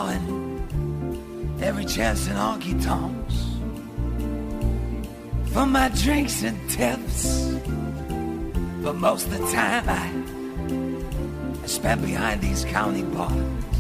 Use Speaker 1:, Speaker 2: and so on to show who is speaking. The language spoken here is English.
Speaker 1: and every chance in honky tonks for my drinks and tips. But most of the time I spent behind these county bars.